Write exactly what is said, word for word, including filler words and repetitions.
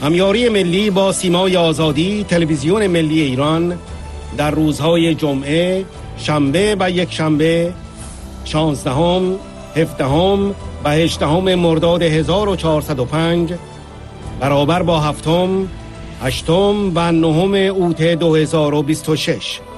همیاری ملی با سیمای آزادی تلویزیون ملی ایران در روزهای جمعه، شنبه و یک شنبه شانزدهم، هفدهم و هجدهم مرداد هزار و چهارصد و پنج برابر با هفتم، هشتم و نهم اوت دو هزار و بیست و شش